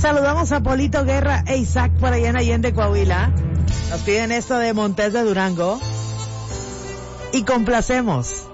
Saludamos a Polito Guerra e Isaac por allá en Allende, Coahuila. Nos piden esto de Montes de Durango. Y complacemos